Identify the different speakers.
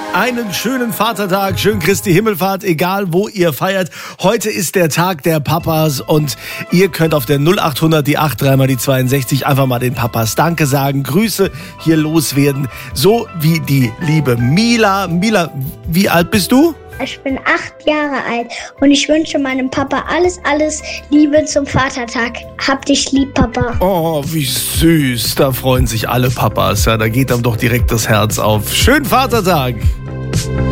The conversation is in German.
Speaker 1: Einen schönen Vatertag, schönen Christi Himmelfahrt, egal wo ihr feiert. Heute ist der Tag der Papas und ihr könnt auf der 0800 die 83 mal die 62 einfach mal den Papas Danke sagen, Grüße hier loswerden. So wie die liebe Mila. Mila, wie alt bist du?
Speaker 2: Ich bin 8 Jahre alt und ich wünsche meinem Papa alles Liebe zum Vatertag. Hab dich lieb, Papa.
Speaker 1: Oh, wie süß. Da freuen sich alle Papas. Ja, da geht einem doch direkt das Herz auf. Schönen Vatertag.